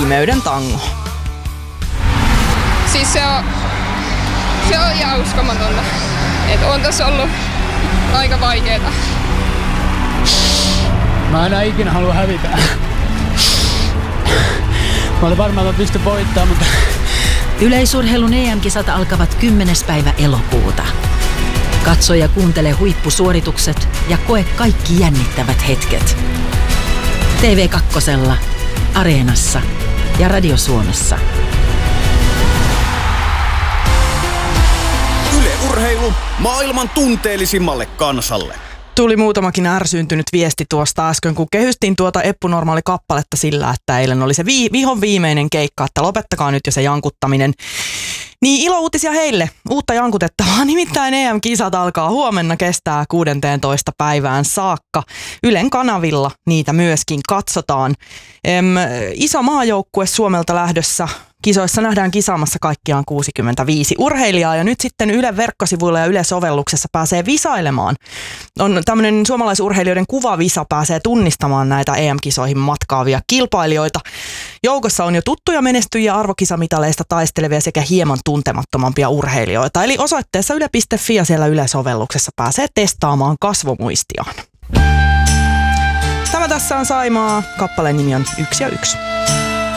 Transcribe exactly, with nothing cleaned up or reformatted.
Pimeyden tango. Siis se on, se on ihan uskomatonta. Että on tässä ollut aika vaikeeta. Mä enää ikinä halua hävitä. Mä olin varmaan, että mä pystyn voittamaan, mutta... Yleisurheilun E M-kisat alkavat kymmenes päivä elokuuta. Katso ja kuuntele huippusuoritukset ja koe kaikki jännittävät hetket. T V kaksi, Areenassa ja Radio Suomessa. Yle Urheilu maailman tunteellisimmalle kansalle. Tuli muutamakin ärsyyntynyt viesti tuosta äsken, kun kehystin tuota Eppu Normaali-kappaletta sillä, että eilen oli se vi- vihon viimeinen keikka, että lopettakaa nyt jo se jankuttaminen. Niin ilouutisia heille, uutta jankutettavaa, nimittäin E M-kisat alkaa huomenna, kestää kuudenteentoista päivään saakka. Ylen kanavilla niitä myöskin katsotaan. Em, iso maajoukkue Suomelta lähdössä. Kisoissa nähdään kisaamassa kaikkiaan kuusikymmentäviisi urheilijaa ja nyt sitten Ylen verkkosivuilla ja Yle-sovelluksessa pääsee visailemaan. On tämmöinen suomalaisurheilijoiden kuvavisa, pääsee tunnistamaan näitä E M-kisoihin matkaavia kilpailijoita. Joukossa on jo tuttuja menestyjiä arvokisamitaleista taistelevia sekä hieman tuntemattomampia urheilijoita. Eli osoitteessa yle piste fi ja siellä Yle-sovelluksessa pääsee testaamaan kasvomuistiaan. Tämä tässä on Saimaa. Kappaleen nimi on Yksi ja yksi.